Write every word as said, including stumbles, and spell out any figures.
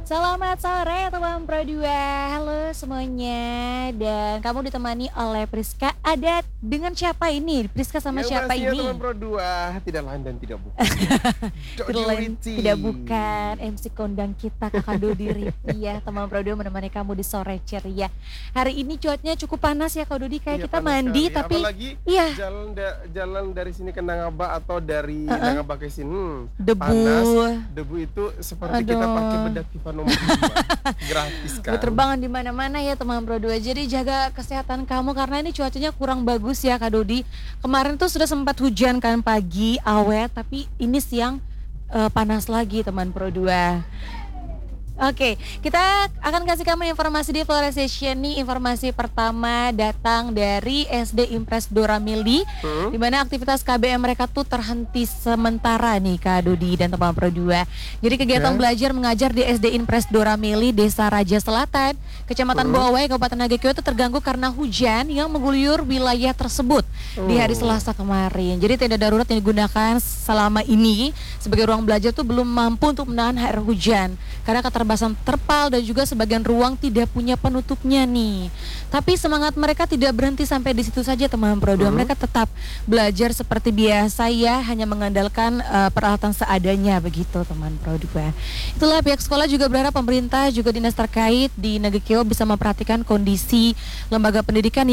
Selamat sore teman Pro dua, halo semuanya. Dan kamu ditemani oleh Priska. Ada dengan siapa ini? Priska sama Yang siapa pastinya ini? teman Pro dua, tidak lain dan tidak bukan Dodi Tidak lain, Riti. tidak bukan M C kondang kita, Kakak Dodi Riti ya. Teman Pro dua menemani kamu di sore ceria. Hari ini cuacanya cukup panas ya Kak Dodi, kayak Iya, kita panas mandi sekali. tapi Apalagi iya, jalan da jalan dari sini ke Nangaba atau dari uh-uh, Nangaba ke sini, hmm, debu. panas. Debu itu seperti kita pakai Aduh. bedak Viva nomor lima. Gratis kan. Berterbangan di mana-mana ya teman Pro dua. Jadi jaga kesehatan kamu karena ini cuacanya kurang bagus ya Kak Dodi. Kemarin tuh sudah sempat hujan kan pagi awet, tapi ini siang uh, panas lagi teman Pro dua. Oke, kita akan kasih kamu informasi di Flores Station nih. Informasi pertama datang dari S D Impres Doramili, hmm? di mana aktivitas K B M mereka tuh terhenti sementara nih Kak Dodi dan teman Pro dua. Jadi kegiatan okay. belajar mengajar di S D Impres Doramili, Desa Raja Selatan, Kecamatan hmm? Boawai, Kabupaten Nagekeo itu terganggu karena hujan yang mengguyur wilayah tersebut oh. di hari Selasa kemarin. Jadi tenda darurat yang digunakan selama ini sebagai ruang belajar tuh belum mampu untuk menahan air hujan karena keterbatasan terpal dan juga sebagian ruang tidak punya penutupnya nih. Tapi semangat mereka tidak berhenti sampai di situ saja teman Pro dua. Hmm. Mereka tetap belajar seperti biasa ya, hanya mengandalkan uh, peralatan seadanya begitu teman Pro dua. Itulah pihak sekolah juga berharap pemerintah juga dinas terkait di Nagekeo bisa memperhatikan kondisi lembaga pendidikan